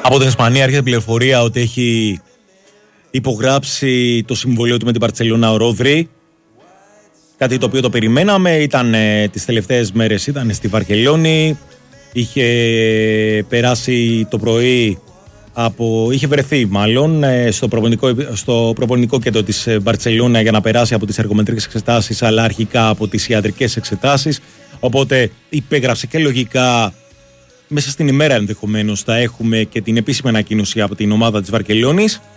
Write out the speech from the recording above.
Από την Ισπανία έρχεται πληροφορία ότι έχει υπογράψει το συμβολίο του με την Μπαρτσελόνα ο Ρόδρυ. Κάτι το οποίο το περιμέναμε. Ήταν τις τελευταίες μέρες, ήταν στη Βαρκελόνη. Είχε περάσει το πρωί είχε βρεθεί μάλλον στο προπονητικό κέντρο της Μπαρτσελόνα για να περάσει από τις εργομετρικές εξετάσεις, αλλά αρχικά από τις ιατρικές εξετάσεις. Οπότε υπέγραψε και λογικά μέσα στην ημέρα ενδεχομένως θα έχουμε και την επίσημη ανακοίνωση από την ομάδα της Βαρκελόνης.